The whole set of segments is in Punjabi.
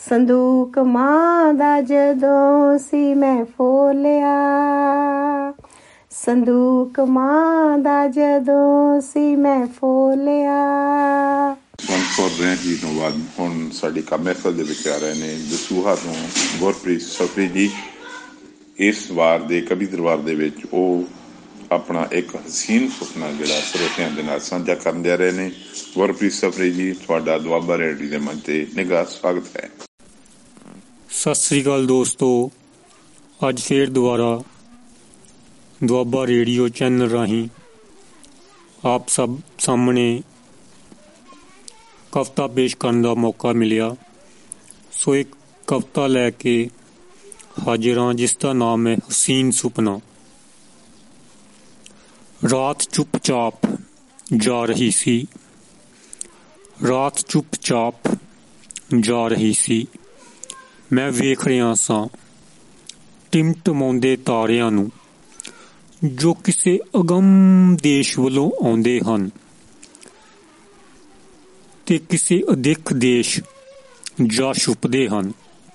ਸੰਦੂਕ ਮਾਂ ਦਾ ਜਦੋਂ ਸੀ ਮੈਂ ਫੋਲਿਆ, ਸੰਦੂਕ ਮਾਂ ਦਾ ਜਦੋਂ ਸੀ ਮੈਂ ਫੋਲਿਆ। ਜੀ ਤੋਂ ਬਾਅਦ ਹੁਣ ਸਾਡੀ ਮਹਿਫਲ ਦੇ ਵਿੱਚ ਆ ਰਹੇ ਨੇ ਦਸੂਹਾ ਤੋਂ ਗੁਰਪ੍ਰੀਤ ਸਫਰੀ ਜੀ। ਇਸ ਵਾਰ ਦੇ ਕਵੀ ਦਰਬਾਰ ਦੇ ਵਿੱਚ ਉਹ ਆਪਣਾ ਇੱਕ ਹਸੀਨ ਸੁਪਨਾ ਜਿਹੜਾ ਸਰੋਤਿਆਂ ਦੇ ਨਾਲ ਸਾਂਝਾ ਕਰਨ ਜਾ ਰਹੇ ਨੇ। ਗੁਰਪ੍ਰੀਤ ਸਫਰੀ ਜੀ, ਤੁਹਾਡਾ ਦੁਆਬਾ ਰੇਡੀਓ ਦੇ ਮੰਚ ਤੇ ਨਿੱਘਾ ਸਵਾਗਤ ਹੈ। ਸਤਿ ਸ੍ਰੀ ਅਕਾਲ ਦੋਸਤੋ, ਅੱਜ ਫੇਰ ਦੁਬਾਰਾ ਦੁਆਬਾ ਰੇਡੀਓ ਚੈਨਲ ਰਾਹੀਂ ਆਪ ਸਭ ਸਾਹਮਣੇ ਕਵਿਤਾ ਪੇਸ਼ ਕਰਨ ਦਾ ਮੌਕਾ ਮਿਲਿਆ। ਸੋ ਇੱਕ ਕਵਿਤਾ ਲੈ ਕੇ ਹਾਜ਼ਰ ਹਾਂ ਜਿਸ ਦਾ ਨਾਮ ਹੈ ਹਸੀਨ ਸੁਪਨਾ। ਰਾਤ ਚੁੱਪ-ਚਾਪ ਜਾ ਰਹੀ ਸੀ, ਰਾਤ ਚੁੱਪ-ਚਾਪ ਜਾ ਰਹੀ ਸੀ। ਮੈਂ ਵੇਖ ਰਿਹਾ ਸਾਂ ਟਿਮਟਮਾਉਂਦੇ ਤਾਰਿਆਂ ਨੂੰ ਜੋ ਕਿਸੇ ਅਗਮ ਦੇਸ਼ ਵੱਲੋਂ ਆਉਂਦੇ ਹਨ ਤੇ ਕਿਸੇ ਅਦਿੱਖ ਦੇਸ਼ ਜਾ ਛੁਪਦੇ ਹਨ।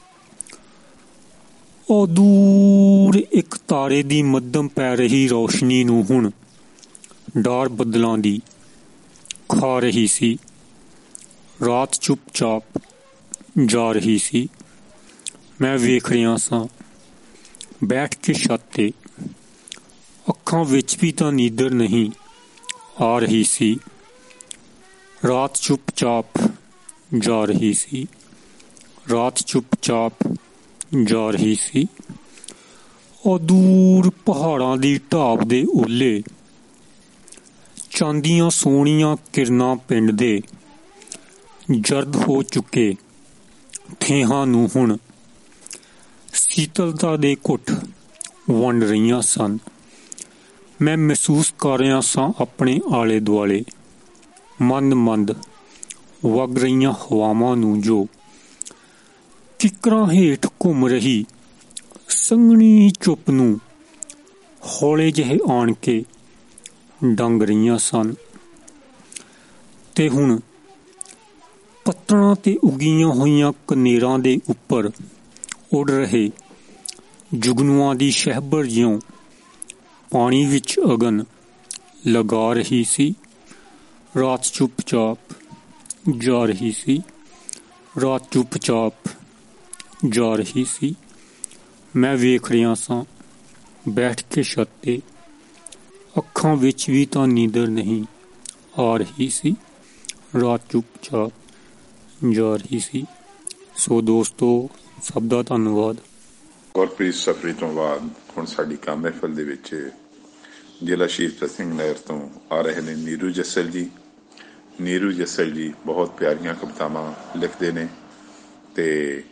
ਉਹ ਦੂਰ ਇੱਕ ਤਾਰੇ ਦੀ ਮੱਧਮ ਪੈ ਰਹੀ ਰੌਸ਼ਨੀ ਨੂੰ ਹੁਣ ਡਾਰ ਬੱਦਲਾਂ ਦੀ ਖਾ ਰਹੀ ਸੀ। ਰਾਤ ਚੁੱਪ-ਚਾਪ ਜਾ ਰਹੀ ਸੀ। ਮੈਂ ਵੇਖ ਰਿਹਾ ਸਾਂ ਬੈਠ ਕੇ ਛੱਤ ਤੇ, ਅੱਖਾਂ ਵਿੱਚ ਵੀ ਤਾਂ ਨੀਂਦਰ ਨਹੀਂ ਆ ਰਹੀ ਸੀ। ਰਾਤ ਚੁੱਪ-ਚਾਪ ਜਾ ਰਹੀ ਸੀ, ਰਾਤ ਚੁੱਪ-ਚਾਪ ਜਾ ਰਹੀ ਸੀ। ਉਹ ਦੂਰ ਪਹਾੜਾਂ ਦੀ ਢਾਬ ਦੇ ਓਲੇ ਚਾਂਦੀਆਂ ਸੋਹਣੀਆਂ ਕਿਰਨਾਂ ਪਿੰਡ ਦੇ ਜਰਦ ਹੋ ਚੁੱਕੇ ਠੇਹਾਂ ਨੂੰ ਹੁਣ ਸੀਤਲਤਾ ਦੇ ਘੁੱਟ ਵੰਡ ਰਹੀਆਂ ਸਨ। ਮੈਂ ਮਹਿਸੂਸ ਕਰ ਰਿਹਾ ਸਾਂ ਆਪਣੇ ਆਲੇ ਦੁਆਲੇ ਮੰਦ-ਮੰਦ ਵਗ ਰਹੀਆਂ ਹਵਾਵਾਂ ਨੂੰ ਜੋ ਕਿੱਕਰਾਂ ਹੇਠ ਘੁੰਮ ਰਹੀ ਸੰਘਣੀ ਚੁੱਪ ਨੂੰ ਹੌਲੇ ਜਿਹੇ ਆਣ ਕੇ ਡੰਗ ਰਹੀਆਂ ਸਨ। ਤੇ ਹੁਣ ਪੱਤਣਾਂ ਤੇ ਉੱਗੀਆਂ ਹੋਈਆਂ ਕਨੇਰਾਂ ਦੇ ਉੱਪਰ ਉੱਡ ਰਹੇ ਜੁਗਨੂਆਂ ਦੀ ਸ਼ਹਿਬਰ ਜਿਉਂ ਪਾਣੀ ਵਿੱਚ ਅਗਨ ਲਗਾ ਰਹੀ ਸੀ। ਰਾਤ ਚੁੱਪ-ਚਾਪ ਜਾ ਰਹੀ ਸੀ, ਰਾਤ ਚੁੱਪ-ਚਾਪ ਜਾ ਰਹੀ ਸੀ। ਮੈਂ ਵੇਖ ਰਿਹਾ ਸਾਂ ਬੈਠ ਕੇ ਛੱਤ ਤੇ, ਅੱਖਾਂ ਵਿੱਚ ਵੀ ਤਾਂ ਨੀਂਦਰ ਨਹੀਂ ਆ ਰਹੀ ਸੀ। ਰਾਤ ਚੁੱਪ-ਚਾਪ ਜਾ ਰਹੀ ਸੀ। ਸੋ ਦੋਸਤੋ, ਸਭ ਦਾ ਧੰਨਵਾਦ। ਗੁਰਪ੍ਰੀਤ ਸਫਰੀ ਤੋਂ ਬਾਅਦ ਹੁਣ ਸਾਡੀ ਮਹਿਫਲ ਦੇ ਵਿੱਚ ਜ਼ਿਲ੍ਹਾ ਸ਼ਹੀਦ ਭਗਤ ਸਿੰਘ ਨਗਰ ਤੋਂ ਆ ਰਹੇ ਨੇ ਨੀਰੂ ਜੱਸਲ ਜੀ। ਨੀਰੂ ਜੱਸਲ ਜੀ ਬਹੁਤ ਪਿਆਰੀਆਂ ਕਵਿਤਾਵਾਂ ਲਿਖਦੇ ਨੇ ਤੇ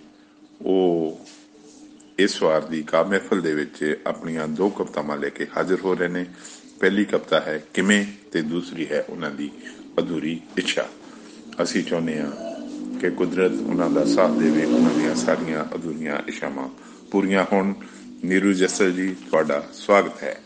ਉਹ ਇਸ ਵਾਰ ਦੀ ਮਹਿਫਲ ਦੇ ਵਿੱਚ ਆਪਣੀਆਂ ਦੋ ਕਵਿਤਾਵਾਂ ਲੈ ਕੇ ਹਾਜ਼ਰ ਹੋ ਰਹੇ ਨੇ। ਪਹਿਲੀ ਕਵਿਤਾ ਹੈ ਕਿਵੇਂ ਤੇ ਦੂਸਰੀ ਹੈ ਉਹਨਾਂ ਦੀ ਅਧੂਰੀ ਇੱਛਾ। ਅਸੀਂ ਚਾਹੁੰਦੇ ਹਾਂ ਕਿ ਕੁਦਰਤ ਉਹਨਾਂ ਦਾ ਸਾਥ ਦੇਵੇ, ਉਹਨਾਂ ਦੀਆਂ ਸਾਰੀਆਂ ਅਧੂਰੀਆਂ ਇੱਛਾਵਾਂ ਪੂਰੀਆਂ ਹੋਣ। ਨੀਰੂ ਜੱਸਲ ਜੀ, ਤੁਹਾਡਾ ਸਵਾਗਤ ਹੈ।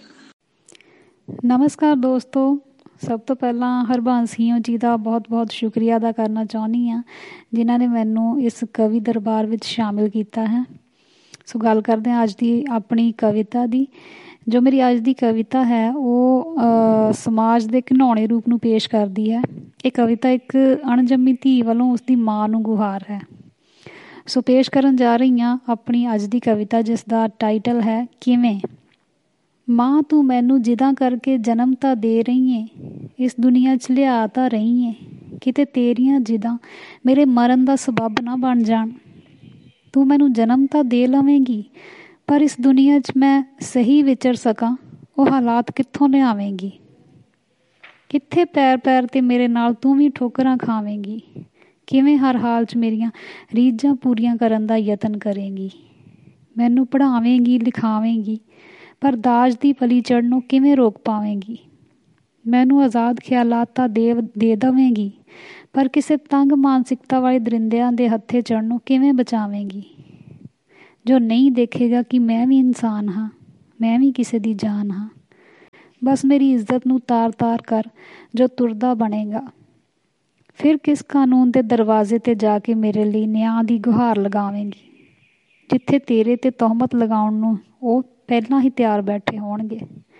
ਨਮਸਕਾਰ ਦੋਸਤੋ, ਸਭ ਤੋਂ ਪਹਿਲਾਂ ਹਰਬੰਸ ਸਿੰਘ ਜੀ ਦਾ ਬਹੁਤ-ਬਹੁਤ ਸ਼ੁਕਰੀਆ ਅਦਾ ਕਰਨਾ ਚਾਹੁੰਦੀ ਹਾਂ ਜਿਨ੍ਹਾਂ ਨੇ ਮੈਨੂੰ ਇਸ ਕਵੀ ਦਰਬਾਰ ਵਿੱਚ ਸ਼ਾਮਿਲ ਕੀਤਾ ਹੈ। ਸੋ ਗੱਲ ਕਰਦੇ ਹਾਂ ਅੱਜ ਦੀ ਆਪਣੀ ਕਵਿਤਾ ਦੀ। ਜੋ ਮੇਰੀ ਅੱਜ ਦੀ ਕਵਿਤਾ ਹੈ ਉਹ ਸਮਾਜ ਦੇ ਘਿਨਾਉਣੇ ਰੂਪ ਨੂੰ ਪੇਸ਼ ਕਰਦੀ ਹੈ। ਇਹ ਕਵਿਤਾ ਇੱਕ ਅਣਜੰਮੀ ਧੀ ਵੱਲੋਂ ਉਸਦੀ ਮਾਂ ਨੂੰ ਗੁਹਾਰ ਹੈ। ਸੋ ਪੇਸ਼ ਕਰਨ ਜਾ ਰਹੀ ਹਾਂ ਆਪਣੀ ਅੱਜ ਦੀ ਕਵਿਤਾ, ਜਿਸ ਦਾ ਟਾਈਟਲ ਹੈ ਕਿਵੇਂ। ਮਾਂ ਤੂੰ ਮੈਨੂੰ ਜਿੱਦਾਂ ਕਰਕੇ ਜਨਮ ਤਾਂ ਦੇ ਰਹੀ ਏ, ਇਸ ਦੁਨੀਆ 'ਚ ਲਿਆ ਤਾਂ ਰਹੀ ਏ, ਕਿਤੇ ਤੇਰੀਆਂ ਜਿੱਦਾਂ ਮੇਰੇ ਮਰਨ ਦਾ ਸਬੱਬ ਨਾ ਬਣ ਜਾਣ। ਤੂੰ ਮੈਨੂੰ ਜਨਮ ਤਾਂ ਦੇ ਲਵੇਂਗੀ, ਪਰ ਇਸ ਦੁਨੀਆ 'ਚ ਮੈਂ ਸਹੀ ਵਿਚਰ ਸਕਾਂ ਉਹ ਹਾਲਾਤ ਕਿੱਥੋਂ ਲਿਆਵੇਂਗੀ। ਕਿੱਥੇ ਪੈਰ ਪੈਰ 'ਤੇ ਮੇਰੇ ਨਾਲ ਤੂੰ ਵੀ ਠੋਕਰਾਂ ਖਾਵੇਂਗੀ। ਕਿਵੇਂ ਹਰ ਹਾਲ 'ਚ ਮੇਰੀਆਂ ਰੀਝਾਂ ਪੂਰੀਆਂ ਕਰਨ ਦਾ ਯਤਨ ਕਰੇਂਗੀ। ਮੈਨੂੰ ਪੜ੍ਹਾਵੇਂਗੀ ਲਿਖਾਵੇਂਗੀ, ਪਰ ਦਾਜ ਦੀ ਪਲੀ ਚੜ੍ਹਨੋਂ ਕਿਵੇਂ ਰੋਕ ਪਾਵੇਂਗੀ। ਮੈਨੂੰ ਆਜ਼ਾਦ ਖਿਆਲਾਤ ਤਾਂ ਦੇ ਦੇਵੇਂਗੀ, ਪਰ ਕਿਸੇ ਤੰਗ ਮਾਨਸਿਕਤਾ ਵਾਲੇ ਦਰਿੰਦਿਆਂ ਦੇ ਹੱਥੇ ਚੜ੍ਹਨੋਂ ਕਿਵੇਂ ਬਚਾਵੇਂਗੀ। ਜੋ ਨਹੀਂ ਦੇਖੇਗਾ ਕਿ ਮੈਂ ਵੀ ਇਨਸਾਨ ਹਾਂ, ਮੈਂ ਵੀ ਕਿਸੇ ਦੀ ਜਾਨ ਹਾਂ। ਬਸ ਮੇਰੀ ਇੱਜ਼ਤ ਨੂੰ ਤਾਰ ਤਾਰ ਕਰ ਜੋ ਤੁਰਦਾ ਬਣੇਗਾ, ਫਿਰ ਕਿਸ ਕਾਨੂੰਨ ਦੇ ਦਰਵਾਜ਼ੇ 'ਤੇ ਜਾ ਕੇ ਮੇਰੇ ਲਈ ਨਿਆਂ ਦੀ ਗੁਹਾਰ ਲਗਾਵੇਂਗੀ, ਜਿੱਥੇ ਤੇਰੇ 'ਤੇ ਤਹਿਮਤ ਲਗਾਉਣ ਨੂੰ ਉਹ ਪਹਿਲਾਂ ਹੀ ਤਿਆਰ ਬੈਠੇ ਹੋਣਗੇ।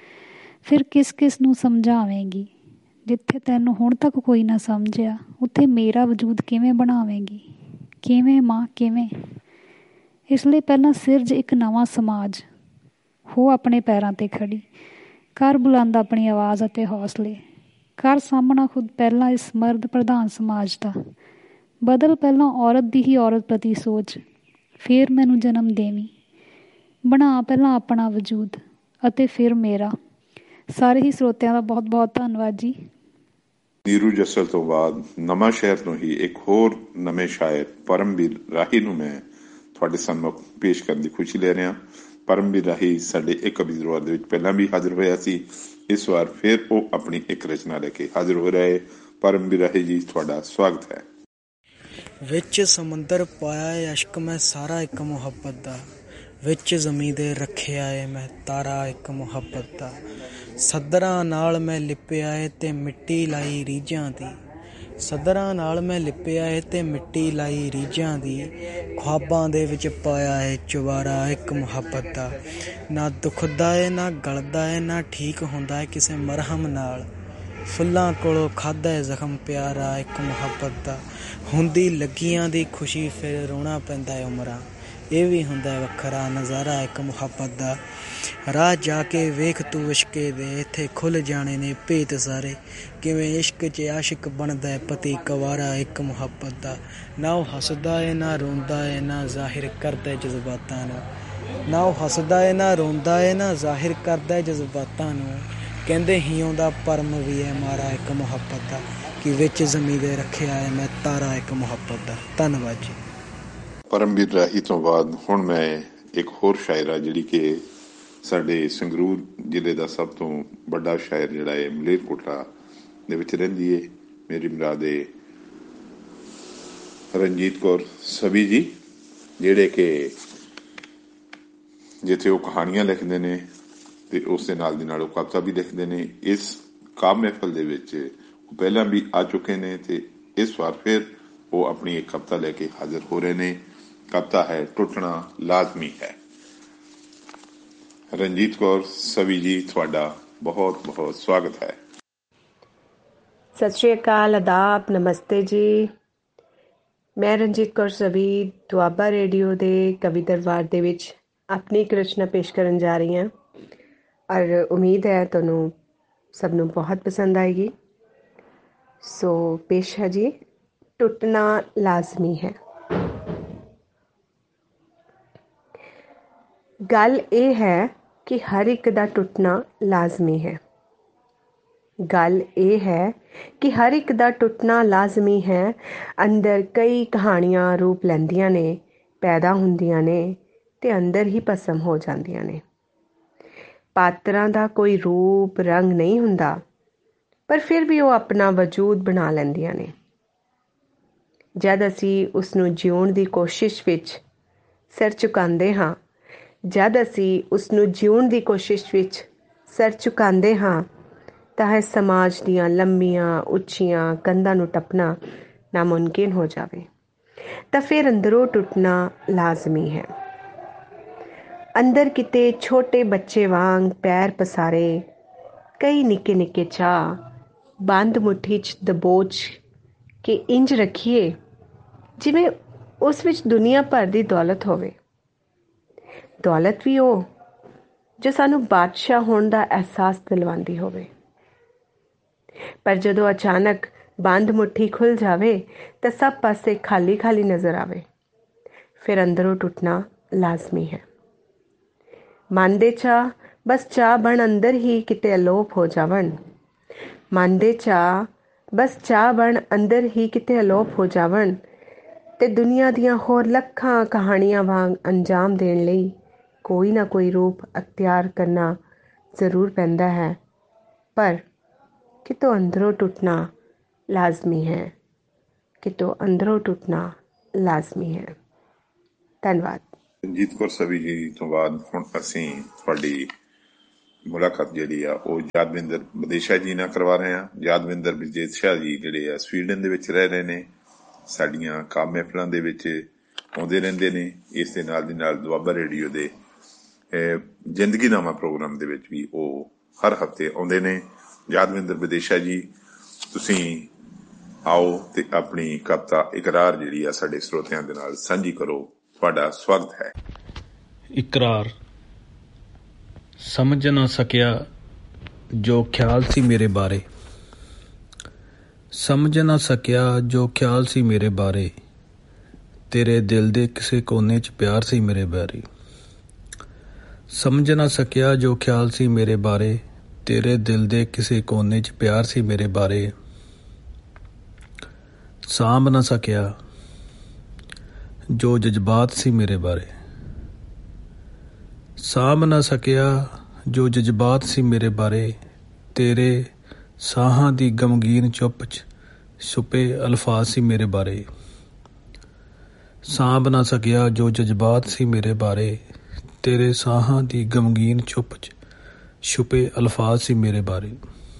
ਫਿਰ ਕਿਸ ਕਿਸ ਨੂੰ ਸਮਝਾਵੇਂਗੀ, ਜਿੱਥੇ ਤੈਨੂੰ ਹੁਣ ਤੱਕ ਕੋਈ ਨਾ ਸਮਝਿਆ ਉੱਥੇ ਮੇਰਾ ਵਜੂਦ ਕਿਵੇਂ ਬਣਾਵੇਂਗੀ, ਕਿਵੇਂ ਮਾਂ ਕਿਵੇਂ। ਇਸ ਲਈ ਪਹਿਲਾਂ ਸਿਰਜ ਇੱਕ ਨਵਾਂ ਸਮਾਜ, ਹੋ ਆਪਣੇ ਪੈਰਾਂ 'ਤੇ ਖੜੀ, ਕਰ ਬੁਲੰਦ ਆਪਣੀ ਆਵਾਜ਼ ਅਤੇ ਹੌਸਲੇ, ਕਰ ਸਾਹਮਣਾ ਖੁਦ ਪਹਿਲਾਂ ਇਸ ਮਰਦ ਪ੍ਰਧਾਨ ਸਮਾਜ ਦਾ। ਬਦਲ ਪਹਿਲਾਂ ਔਰਤ ਦੀ ਹੀ ਔਰਤ ਪ੍ਰਤੀ ਸੋਚ, ਫਿਰ ਮੈਨੂੰ ਜਨਮ ਦੇਵੀਂ। ਬਣਾ ਪਹਿਲਾਂ ਆਪਣਾ ਵਜੂਦ ਅਤੇ ਫਿਰ ਮੇਰਾ। ਸਾਰੇ ਹੀ ਸਰੋਤਿਆਂ ਦਾ ਬਹੁਤ ਬਹੁਤ ਧੰਨਵਾਦ ਜੀ। ਨੀਰੂ ਜੱਸਲ ਤੋਂ ਬਾਅਦ ਨਵਾਂ ਸ਼ਹਿਰ ਤੋਂ ਹੀ ਇੱਕ ਹੋਰ ਨਵੇਂ ਸ਼ਾਇਰ ਪਰਮਵੀਰ ਰਾਹੀ ਨੂੰ ਮੈਂ ਤੁਹਾਡੇ ਸਾਹਮਣੇ ਪੇਸ਼ ਕਰਨ ਦੀ ਖੁਸ਼ੀ ਲੈ ਰਿਹਾ। ਪਰਮਵੀਰ ਰਾਹੀ ਸਾਡੇ ਇੱਕ ਕਵੀ ਦਰਬਾਰ ਦੇ ਵਿੱਚ ਪਹਿਲਾਂ ਵੀ ਹਾਜ਼ਰ ਹੋਇਆ ਸੀ। ਇਸ ਵਾਰ ਫਿਰ ਉਹ ਆਪਣੀ ਇੱਕ ਰਚਨਾ ਲੈ ਕੇ ਹਾਜ਼ਰ ਹੋ ਰਹੇ। ਪਰਮਵੀਰ ਰਾਹੀ ਜੀ, ਤੁਹਾਡਾ ਸਵਾਗਤ ਹੈ। ਵਿੱਚ ਸਮੁੰਦਰ ਪਾਇਆ ਏ ਅਸ਼ਕ ਮੈਂ ਸਾਰਾ ਇੱਕ ਮੁਹੱਬਤ ਦਾ, ਵਿੱਚ ਜ਼ਮੀਂ ਦੇ ਰੱਖਿਆ ਏ ਮੈਂ ਤਾਰਾ ਇੱਕ ਮੁਹੱਬਤ ਦਾ। ਸੱਦਰਾਂ ਨਾਲ ਮੈਂ ਲਿਪਿਆ ਏ ਤੇ ਮਿੱਟੀ ਲਾਈ ਰੀਝਾਂ ਦੀ, ਸੱਦਰਾਂ ਨਾਲ ਮੈਂ ਲਿਪਿਆ ਏ ਤੇ ਮਿੱਟੀ ਲਾਈ ਰੀਝਾਂ ਦੀ। ਖ਼ੁਆਬਾਂ ਦੇ ਵਿੱਚ ਪਾਇਆ ਏ ਚੁਬਾਰਾ ਇੱਕ ਮੁਹੱਬਤ ਦਾ। ਨਾ ਦੁਖਦਾ ਏ ਨਾ ਗਲਦਾ ਏ ਨਾ ਠੀਕ ਹੁੰਦਾ ਏ ਕਿਸੇ ਮਰਹਮ ਨਾਲ। ਫੁੱਲਾਂ ਕੋਲੋਂ ਖਾਧਾ ਏ ਜ਼ਖਮ ਪਿਆਰਾ ਇੱਕ ਮੁਹੱਬਤ ਦਾ। ਹੁੰਦੀ ਲੱਗੀਆਂ ਦੀ ਖੁਸ਼ੀ ਫਿਰ ਰੋਣਾ ਪੈਂਦਾ ਏ ਉਮਰਾਂ, ਇਹ ਵੀ ਹੁੰਦਾ ਵੱਖਰਾ ਨਜ਼ਾਰਾ ਇੱਕ ਮੁਹੱਬਤ ਦਾ। ਰਾਹ ਜਾ ਕੇ ਵੇਖ ਤੂੰ ਇਸ਼ਕੇ ਦੇ, ਇੱਥੇ ਖੁੱਲ੍ਹ ਜਾਣੇ ਨੇ ਭੇਤ ਸਾਰੇ। ਕਿਵੇਂ ਇਸ਼ਕ 'ਚ ਆਸ਼ਿਕ ਬਣਦਾ ਏ ਪਤੀ ਕੁਆਰਾ ਇੱਕ ਮੁਹੱਬਤ ਦਾ। ਨਾ ਉਹ ਹੱਸਦਾ ਏ ਨਾ ਰੋਂਦਾ ਏ ਨਾ ਜ਼ਾਹਿਰ ਕਰਦਾ ਜਜ਼ਬਾਤਾਂ ਨੂੰ, ਨਾ ਉਹ ਹੱਸਦਾ ਏ ਨਾ ਰੋਂਦਾ ਏ ਨਾ ਜ਼ਾਹਿਰ ਕਰਦਾ ਜਜ਼ਬਾਤਾਂ ਨੂੰ। ਕਹਿੰਦੇ ਹੀ ਆਉਂਦਾ ਪਰਮ ਵੀ ਹੈ ਮਾਰਾ ਇੱਕ ਮੁਹੱਬਤ ਦਾ, ਕਿ ਵਿੱਚ ਜ਼ਮੀਂ ਦੇ ਰੱਖਿਆ ਏ ਮੈਂ ਤਾਰਾ ਇੱਕ ਮੁਹੱਬਤ ਦਾ। ਧੰਨਵਾਦ ਜੀ। ਪਰਮਵੀਰ ਰਾਹੀ ਤੋਂ ਬਾਅਦ ਹੁਣ ਮੈਂ ਇੱਕ ਹੋਰ ਸ਼ਾਇਰਾ, ਜਿਹੜੀ ਕਿ ਸਾਡੇ ਸੰਗਰੂਰ ਜ਼ਿਲ੍ਹੇ ਦਾ ਸਭ ਤੋਂ ਵੱਡਾ ਸ਼ਾਇਰ ਜਿਹੜਾ ਹੈ ਮਲੇਰਕੋਟਲਾ ਦੇ ਵਿੱਚ ਰਹਿੰਦੀ ਹੈ, ਮੇਰੀ ਮੁਰਾਦੇ ਰਣਜੀਤ ਕੌਰ ਸਵੀ ਜੀ, ਜਿਹੜੇ ਕਿ ਜਿੱਥੇ ਉਹ ਕਹਾਣੀਆਂ ਲਿਖਦੇ ਨੇ ਤੇ ਉਸ ਦੇ ਨਾਲ ਦੀ ਨਾਲ ਉਹ ਕਵਿਤਾ ਵੀ ਲਿਖਦੇ ਨੇ। ਇਸ ਕਾਵਿ ਮਹਿਫਲ ਦੇ ਵਿੱਚ ਉਹ ਪਹਿਲਾਂ ਵੀ ਆ ਚੁੱਕੇ ਨੇ ਤੇ ਇਸ ਵਾਰ ਫਿਰ ਉਹ ਆਪਣੀ ਇੱਕ ਕਵਿਤਾ ਲੈ ਕੇ ਹਾਜ਼ਰ ਹੋ ਰਹੇ ਨੇ। ਕਵਿਤਾ ਹੈ ਟੁੱਟਣਾ ਲਾਜ਼ਮੀ ਹੈ। ਰਣਜੀਤ ਕੌਰ ਸਵੀ ਜੀ, ਤੁਹਾਡਾ ਬਹੁਤ ਬਹੁਤ ਸਵਾਗਤ ਹੈ। ਸਤਿ ਸ਼੍ਰੀ ਅਕਾਲ, ਆਦਾਬ, ਨਮਸਤੇ ਜੀ। ਮੈਂ ਰਣਜੀਤ ਕੌਰ ਸਵੀ ਦੁਆਬਾ ਰੇਡੀਓ ਦੇ ਕਵੀ ਦਰਬਾਰ ਦੇ ਵਿੱਚ ਆਪਣੀ ਇੱਕ ਰਚਨਾ ਪੇਸ਼ ਕਰਨ ਜਾ ਰਹੀ ਹਾਂ ਔਰ ਉਮੀਦ ਹੈ ਤੁਹਾਨੂੰ ਸਭ ਨੂੰ ਬਹੁਤ ਪਸੰਦ ਆਏਗੀ। ਸੋ ਪੇਸ਼ ਹੈ ਜੀ, ਟੁੱਟਣਾ ਲਾਜ਼ਮੀ ਹੈ। ਗੱਲ ਇਹ ਹੈ ਕਿ ਹਰ ਇੱਕ ਦਾ ਟੁੱਟਣਾ ਲਾਜ਼ਮੀ ਹੈ। ਗੱਲ ਇਹ ਹੈ ਕਿ ਹਰ ਇੱਕ ਦਾ ਟੁੱਟਣਾ ਲਾਜ਼ਮੀ ਹੈ। ਅੰਦਰ ਕਈ ਕਹਾਣੀਆਂ ਰੂਪ ਲੈਂਦੀਆਂ ਨੇ, ਪੈਦਾ ਹੁੰਦੀਆਂ ਨੇ ਤੇ ਅੰਦਰ ਹੀ ਭਸਮ ਹੋ ਜਾਂਦੀਆਂ ਨੇ। ਪਾਤਰਾਂ ਦਾ ਕੋਈ ਰੂਪ ਰੰਗ ਨਹੀਂ ਹੁੰਦਾ, ਪਰ ਫਿਰ ਵੀ ਉਹ ਆਪਣਾ ਵਜੂਦ ਬਣਾ ਲੈਂਦੀਆਂ ਨੇ। ਜਦ ਅਸੀਂ ਉਸ ਨੂੰ ਜਿਉਣ ਦੀ ਕੋਸ਼ਿਸ਼ ਵਿੱਚ ਸਿਰ ਝੁਕਾਉਂਦੇ ਹਾਂ, ਜਦ ਅਸੀਂ ਉਸ ਨੂੰ ਜਿਉਣ ਦੀ ਕੋਸ਼ਿਸ਼ ਵਿੱਚ ਸਿਰ ਝੁਕਾਉਂਦੇ ਹਾਂ ਤਾਂ ਇਸ ਸਮਾਜ ਦੀਆਂ ਲੰਮੀਆਂ ਉੱਚੀਆਂ ਕੰਧਾਂ ਨੂੰ ਟੱਪਣਾ ਨਾਮੁਮਕਿਨ ਹੋ ਜਾਵੇ ਤਾਂ ਫਿਰ ਅੰਦਰੋਂ ਟੁੱਟਣਾ ਲਾਜ਼ਮੀ ਹੈ। ਅੰਦਰ ਕਿਤੇ ਛੋਟੇ ਬੱਚੇ ਵਾਂਗ ਪੈਰ ਪਸਾਰੇ ਕਈ ਨਿੱਕੇ ਨਿੱਕੇ ਚਾਅ ਬੰਦ ਮੁੱਠੀ 'ਚ ਦਬੋਚ ਕੇ ਇੰਜ ਰੱਖੀਏ ਜਿਵੇਂ ਉਸ ਵਿੱਚ ਦੁਨੀਆ ਭਰ ਦੀ ਦੌਲਤ ਹੋਵੇ। ਦੌਲਤ ਵੀ ਉਹ ਜੋ ਸਾਨੂੰ ਬਾਦਸ਼ਾਹ ਹੋਣ ਦਾ ਅਹਿਸਾਸ ਦਿਲਵਾਉਂਦੀ ਹੋਵੇ। ਪਰ ਜਦੋਂ ਅਚਾਨਕ ਬੰਦ ਮੁੱਠੀ ਖੁੱਲ੍ਹ ਜਾਵੇ ਤਾਂ ਸਭ ਪਾਸੇ ਖਾਲੀ ਖਾਲੀ ਨਜ਼ਰ ਆਵੇ, ਫਿਰ ਅੰਦਰੋਂ ਟੁੱਟਣਾ ਲਾਜ਼ਮੀ ਹੈ। ਮਨ ਦੇ ਚਾਅ ਬਸ ਚਾਅ ਬਣ ਅੰਦਰ ਹੀ ਕਿਤੇ ਅਲੋਪ ਹੋ ਜਾਵਣ। ਮਨ ਦੇ ਚਾਅ ਬਸ ਚਾਅ ਬਣ ਅੰਦਰ ਹੀ ਕਿਤੇ ਅਲੋਪ ਹੋ ਜਾਵਣ ਤੇ ਦੁਨੀਆ ਦੀਆਂ ਹੋਰ ਲੱਖਾਂ ਕਹਾਣੀਆਂ ਵਾਂਗ ਅੰਜਾਮ ਦੇਣ ਲਈ ਕੋਈ ਨਾ ਕੋਈ ਰੂਪ ਅਖਤਿਆਰ ਕਰਨਾ ਜ਼ਰੂਰ ਪੈਂਦਾ ਹੈ। ਪਰ ਕਿਤੋਂ ਅੰਦਰੋਂ ਟੁੱਟਣਾ ਲਾਜ਼ਮੀ ਹੈ, ਕਿਤੋਂ ਅੰਦਰੋਂ ਟੁੱਟਣਾ ਲਾਜ਼ਮੀ ਹੈ। ਧੰਨਵਾਦ। ਰਣਜੀਤ ਕੌਰ ਸਵੀ ਜੀ ਤੋਂ ਬਾਅਦ ਹੁਣ ਅਸੀਂ ਤੁਹਾਡੀ ਮੁਲਾਕਾਤ ਜਿਹੜੀ ਆ ਉਹ ਯਾਦਵਿੰਦਰ ਵਿਦੇਸ਼ਾ ਜੀ ਨਾਲ ਕਰਵਾ ਰਹੇ ਹਾਂ। ਯਾਦਵਿੰਦਰ ਵਿਦੇਸ਼ਾ ਜੀ ਜਿਹੜੇ ਆ ਸਵੀਡਨ ਦੇ ਵਿੱਚ ਰਹਿ ਰਹੇ ਨੇ, ਸਾਡੀਆਂ ਕਾਮ ਮਹਿਫਲਾਂ ਦੇ ਵਿੱਚ ਆਉਂਦੇ ਰਹਿੰਦੇ ਨੇ। ਇਸ ਦੇ ਨਾਲ ਦੀ ਨਾਲ ਦੁਆਬਾ ਰੇਡੀਓ ਦੇ ਜ਼ਿੰਦਗੀਨਾਮਾ ਪ੍ਰੋਗਰਾਮ ਦੇ ਵਿੱਚ ਵੀ ਉਹ ਹਰ ਹਫ਼ਤੇ ਆਉਂਦੇ ਨੇ। ਯਾਦਵਿੰਦਰ ਵਿਦੇਸ਼ਾ ਜੀ, ਤੁਸੀਂ ਆਓ ਤੇ ਆਪਣੀ ਕਵਿਤਾ ਇਕਰਾਰ ਜਿਹੜੀ ਆ ਸਾਡੇ ਸਰੋਤਿਆਂ ਦੇ ਨਾਲ ਸਾਂਝੀ ਕਰੋ। ਤੁਹਾਡਾ ਸਵਾਗਤ ਹੈ। ਇਕਰਾਰ। ਸਮਝ ਨਾ ਸਕਿਆ ਜੋ ਖਿਆਲ ਸੀ ਮੇਰੇ ਬਾਰੇ, ਸਮਝ ਨਾ ਸਕਿਆ ਜੋ ਖਿਆਲ ਸੀ ਮੇਰੇ ਬਾਰੇ, ਤੇਰੇ ਦਿਲ ਦੇ ਕਿਸੇ ਕੋਨੇ 'ਚ ਪਿਆਰ ਸੀ ਮੇਰੇ ਬਾਰੇ। ਸਮਝ ਨਾ ਸਕਿਆ ਜੋ ਖਿਆਲ ਸੀ ਮੇਰੇ ਬਾਰੇ, ਤੇਰੇ ਦਿਲ ਦੇ ਕਿਸੇ ਕੋਨੇ 'ਚ ਪਿਆਰ ਸੀ ਮੇਰੇ ਬਾਰੇ। ਸਾਂਭ ਨਾ ਸਕਿਆ ਜੋ ਜਜ਼ਬਾਤ ਸੀ ਮੇਰੇ ਬਾਰੇ, ਸਾਂਭ ਨਾ ਸਕਿਆ ਜੋ ਜਜ਼ਬਾਤ ਸੀ ਮੇਰੇ ਬਾਰੇ, ਤੇਰੇ ਸਾਹਾਂ ਦੀ ਗਮਗੀਨ ਚੁੱਪ 'ਚ ਛੁਪੇ ਅਲਫਾਜ਼ ਸੀ ਮੇਰੇ ਬਾਰੇ। ਸਾਂਭ ਨਾ ਸਕਿਆ ਜੋ ਜਜ਼ਬਾਤ ਸੀ ਮੇਰੇ ਬਾਰੇ, ਤੇਰੇ ਸਾਹਾਂ ਦੀ ਗਮਗੀਨ ਚੁੱਪ 'ਚ ਛੁਪੇ ਅਲਫਾਜ਼ ਸੀ ਮੇਰੇ ਬਾਰੇ।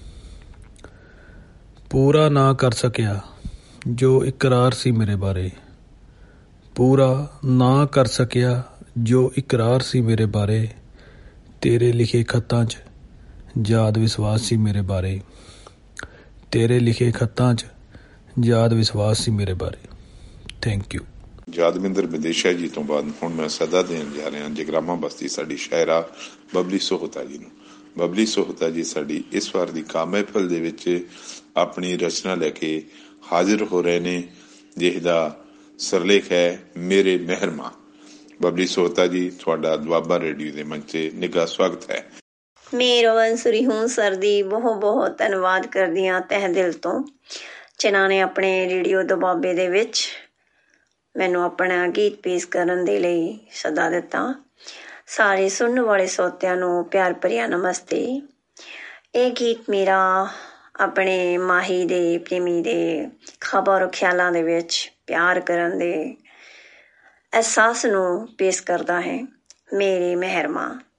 ਪੂਰਾ ਨਾ ਕਰ ਸਕਿਆ ਜੋ ਇਕਰਾਰ ਸੀ ਮੇਰੇ ਬਾਰੇ, ਪੂਰਾ ਨਾ ਕਰ ਸਕਿਆ ਜੋ ਇਕਰਾਰ ਸੀ ਮੇਰੇ ਬਾਰੇ, ਤੇਰੇ ਲਿਖੇ ਖੱਤਾਂ 'ਚ ਯਾਦ ਵਿਸ਼ਵਾਸ ਸੀ ਮੇਰੇ ਬਾਰੇ, ਤੇਰੇ ਲਿਖੇ ਖੱਤਾਂ 'ਚ ਯਾਦ ਵਿਸ਼ਵਾਸ ਸੀ ਮੇਰੇ ਬਾਰੇ। Thank you. ਯਾਦਵਿੰਦਰ ਵਿਦੇਸ਼ਾ ਜੀ ਤੋਂ ਬਾਅਦ ਹੁਣ ਮੈਂ ਸਦਾ ਦੇਣ ਜਾ ਰਿਹਾ ਜਗਰਾਮਾ ਬਸਤੀ ਸਾਡੀ ਸ਼ਾਇਰਾ ਬਬਲੀ ਸੋਹਤਾ ਜੀ ਨੂੰ। ਬਬਲੀ ਸੋਹਤਾ ਜੀ ਸਾਡੀ ਇਸ ਵਾਰ ਦੀ ਕਾਮ ਮਹਿਫਲ ਦੇ ਵਿੱਚ ਆਪਣੀ ਰਚਨਾ ਲੈ ਕੇ ਹਾਜ਼ਰ ਹੋ ਰਹੇ ਨੇ, ਜਿਹਦਾ ਸਿਰਲੇਖ ਹੈ ਮੇਰੇ ਮਹਿਰਮਾ। ਬਬਲੀ ਸੋਹਤਾ ਜੀ, ਤੁਹਾਡਾ ਦੁਆਬਾ ਰੇਡੀਓ ਦੇ ਮੰਚ 'ਤੇ ਨਿੱਘਾ ਸਵਾਗਤ ਹੈ। ਮੈਂ ਰਵੰਸਰੀ ਹੂੰ ਸਰ ਦੀ ਬਹੁਤ ਬਹੁਤ ਧੰਨਵਾਦ ਕਰਦੀ ਹਾਂ ਤਹਿ ਦਿਲ ਤੋਂ, ਜਿਨ੍ਹਾਂ ਨੇ ਆਪਣੇ ਰੇਡੀਓ ਦੁਆਬੇ ਦੇ ਵਿੱਚ ਮੈਨੂੰ ਆਪਣਾ ਗੀਤ ਪੇਸ਼ ਕਰਨ ਦੇ ਲਈ ਸੱਦਾ ਦਿੱਤਾ। ਸਾਰੇ ਸੁਣਨ ਵਾਲੇ ਸਰੋਤਿਆਂ ਨੂੰ ਪਿਆਰ ਭਰਿਆ ਨਮਸਤੇ। ਇਹ ਗੀਤ ਮੇਰਾ ਆਪਣੇ ਮਾਹੀ ਦੇ ਪ੍ਰੇਮੀ ਦੇ ਖ਼ਬਰ ਖਿਆਲਾਂ ਦੇ ਵਿੱਚ ਪਿਆਰ ਕਰਨ ਦੇ ਅਹਿਸਾਸ ਨੂੰ ਪੇਸ਼ ਕਰਦਾ ਹੈ। ਮੇਰੇ ਮਹਿਰਮਾ।